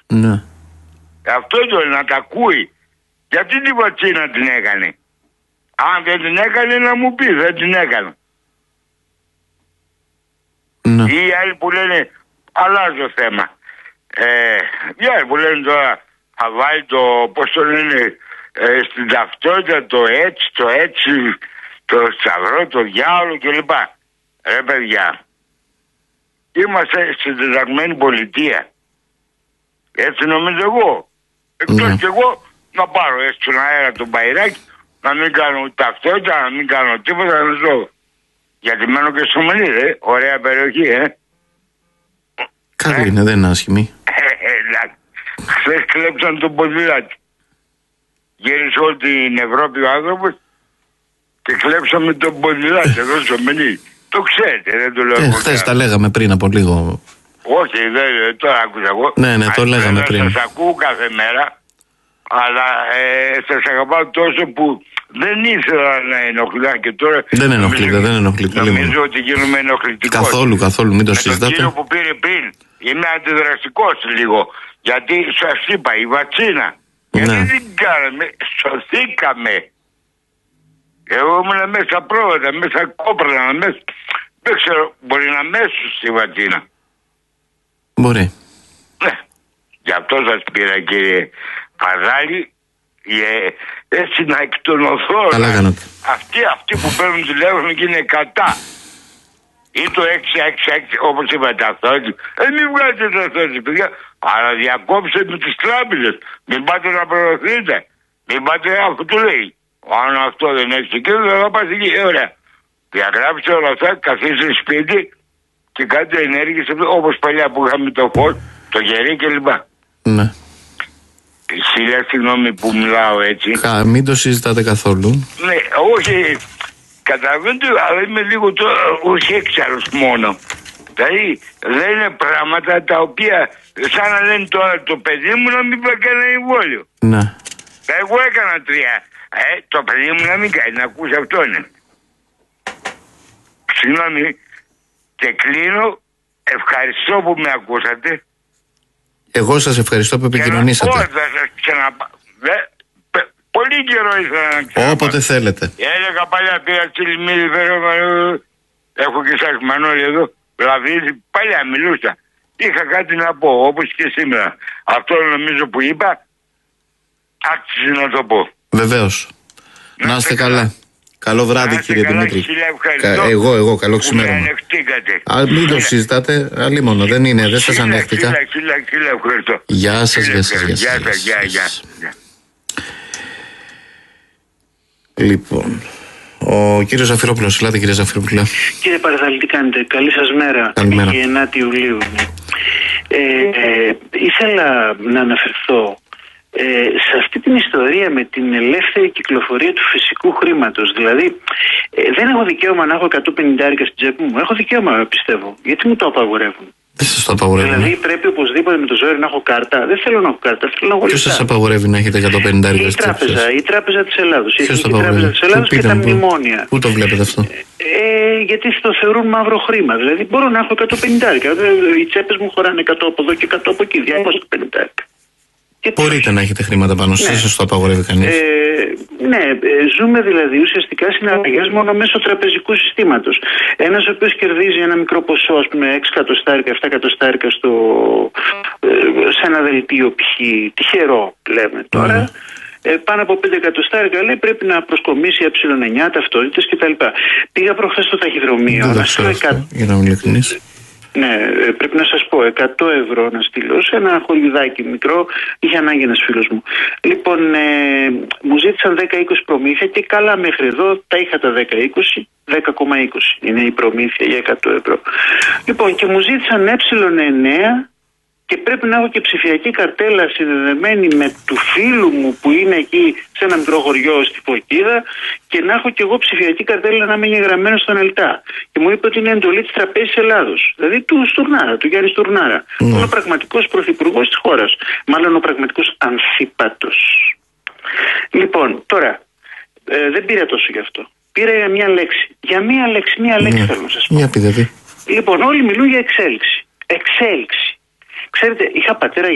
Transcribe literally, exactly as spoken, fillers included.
Ναι. Αυτό το να τα ακούει. Γιατί τη βατσίνα την έκανε? Αν δεν την έκανε να μου πει, δεν την έκανα. Ναι. Ή οι άλλοι που λένε, αλλάζω θέμα. Ε, οι άλλοι που λένε τώρα, θα βάλει το, πώς το λένε, ε, στην ταυτότητα το έτσι, το έτσι, το σταυρό, το διάολο κλπ. Ρε παιδιά, είμαστε στην τεταγμένη πολιτεία. Έτσι νομίζω εγώ. Εκτός Ναι. και εγώ να πάρω έτσι στον αέρα τον μπαϊράκι, να μην κάνω ταυτότητα, να μην κάνω τίποτα, να ζω. Γιατί μένω και στο Μενίδη, ωραία περιοχή, ε. Καλή ε. είναι, δεν είναι άσχημη. Εντάξει. Χθες κλέψαν τον ποδηλάτη. Γύρισε όλη την Ευρώπη ο άνθρωπος και κλέψαμε τον ποδηλάτη εδώ στο Μενίδη. Το ξέρετε, δεν το λέω. Ε, χθες τα λέγαμε πριν από λίγο. Όχι, δεν, τώρα άκουσα εγώ. Ναι, ναι, το Αν λέγαμε πριν. Σας ακούω κάθε μέρα, αλλά ε, σας αγαπάω τόσο που δεν ήθελα να ενοχλήσω και τώρα. Δεν ενοχλείτε, δεν ενοχλείτε. Νομίζω ότι γίνομαι ενοχλητικός. Καθόλου, καθόλου, μην το Με συζητάτε. τον κύριο που πήρε πριν, είμαι αντιδραστικός λίγο. Γιατί σας είπα, η βατσίνα. Ναι. Γιατί δεν κάναμε, σωθήκαμε. Εγώ ήμουν μέσα πρόβατα, μέσα κόπρανα, μέσα. Δεν ξέρω, μπορεί να μέσω στη βατσίνα. Μπορεί. Ναι. Γι' αυτό σας πήρα, κύριε Παζάλη, ε, έτσι να εκτονωθώ. Καλά κάνατε. Αυτοί, αυτοί που παίρνουν τηλέφωνο και είναι κατά. Ή το έξι έξι έξι, όπως είπατε αυτό. Ε, μην βγάζετε το αυτό, παιδιά. Αλλά διακόψτε με τις τράπεζες. Μην πάτε να προωθείτε. Μην πάτε αφού του λέει. Αν αυτό δεν έχει εκεί, δεν θα πας εκεί. Ε, ωραία. Διαγράψτε όλα αυτά, καθίστε σπίτι και κάντε ενέργειες όπως παλιά που είχαμε το φως, το γερί κλπ. Ναι. Χίλια συγγνώμη που μιλάω έτσι. Κα, μην το συζητάτε καθόλου. Ναι, όχι. Καταλαβαίνετε, αλλά είμαι λίγο τώρα, όχι έξαλλος μόνο. Δηλαδή, λένε πράγματα τα οποία, σαν να λένε τώρα το παιδί μου να μην πάει κανένα εμβόλιο. Ναι. Εγώ έκανα τρία. Ε, το παιδί μου να μην κάνει, να ακούσει αυτό είναι. Συγγνώμη, και κλείνω. Ευχαριστώ που με ακούσατε. Εγώ σας ευχαριστώ που επικοινωνήσατε. Και να πω, θα σας ξαναπά... Πολύ καιρό ήθελα να ξαναπάω. Όποτε θέλετε. Έλεγα παλιά, πήγα στη Λιμίδη, φέρω, έχω και σας Μανώλη εδώ, Λαβίδη, παλιά μιλούσα. Είχα κάτι να πω, όπως και σήμερα. Αυτό νομίζω που είπα, άξιζε να το πω. Βεβαίως. Να, να είστε καλά. καλά. Καλό βράδυ, να κύριε καλά, Δημήτρη. Κα, εγώ, εγώ, καλό ξημέρωμα. Α, μην το συζητάτε, αλλήμωνο, δεν είναι, δεν σας ανέχτηκα. Γεια σας, γεια σας, γεια σας. Γεια, γεια, γεια. Λοιπόν, ο κύριος Ζαφυρόπουλος, ελάτε κύριε Ζαφυρόπουλε. Κύριε Παραδάλη, τι κάνετε, καλή σας μέρα. Καλημέρα. Και ενάτη Ιουλίου. Ε, ε, ήθελα να αναφερθώ ε, σε αυτή την ιστορία με την ελεύθερη κυκλοφορία του φυσικού χρήματος. Δηλαδή, ε, δεν έχω δικαίωμα να έχω εκατόν πενήντα στην τσέπη μου. Έχω δικαίωμα, πιστεύω. Γιατί μου το απαγορεύουν? Δεν σας το απαγορεύουν. Δηλαδή, πρέπει οπωσδήποτε με το ζόρι να έχω κάρτα. Δεν θέλω να έχω κάρτα. Θέλω να έχω Ποιος σας απαγορεύει να έχετε εκατόν πενήντα στην τσέπη σας? Η τράπεζα, η τράπεζα της Ελλάδος. Η Ποιος το Εθνική Τράπεζα της Ελλάδος και τα πού, μνημόνια. Πού το βλέπετε αυτό? Ε, γιατί το θεωρούν μαύρο χρήμα. Δηλαδή, μπορώ να έχω εκατόν πενήντα. Οι τσέπες μου χωράνε εκατό από εδώ και εκατό από εκεί. διακόσια πενήντα. Μπορείτε να έχετε χρήματα πάνω σας, ναι. Σας το απαγορεύει κανείς? Ε, ναι, ζούμε δηλαδή ουσιαστικά συναλλαγές μόνο μέσω τραπεζικού συστήματος. Ένας ο οποίος κερδίζει ένα μικρό ποσό, ας πούμε έξι εκατοστάρικα, επτά εκατοστάρικα στο, σε ένα δελτίο π.χ. τυχερό λέμε τώρα. Mm. Ε, πάνω από πέντε εκατοστάρικα λέει πρέπει να προσκομίσει ε εννιά ταυτότητες κτλ. Πήγα προχθές στο ταχυδρομείο. Δεν το ξέρω αυτό, για να είμαι ειλικρινής. Ναι, πρέπει να σας πω, εκατό ευρώ να στείλω σε ένα χωριουδάκι μικρό, είχε ανάγκη ένας φίλος μου. Λοιπόν, ε, μου ζήτησαν δέκα είκοσι προμήθεια και καλά μέχρι εδώ τα είχα τα δέκα είκοσι, δέκα κόμμα είκοσι είναι η προμήθεια για εκατό ευρώ. Λοιπόν, και μου ζήτησαν ε εννέα και πρέπει να έχω και ψηφιακή καρτέλα συνδεδεμένη με του φίλου μου που είναι εκεί σε ένα μικρό χωριό στη Φωκίδα και να έχω και εγώ ψηφιακή καρτέλα να είμαι εγγραμμένο στον ΕΛΤΑ. Και μου είπε ότι είναι εντολή της Τραπέζης Ελλάδος. Δηλαδή του Στουρνάρα, του Γιάννη Στουρνάρα. Mm. Είναι ο πραγματικός πρωθυπουργός της χώρας. Μάλλον ο πραγματικός ανθίπατος. Λοιπόν, τώρα, ε, δεν πήρα τόσο γι' αυτό. Πήρα για μια λέξη. Για μια λέξη, μια λέξη mm. θέλω να σας πω. Για πείτε. Λοιπόν, όλοι μιλούν για εξέλιξη. Εξέλιξη. Ξέρετε, είχα πατέρα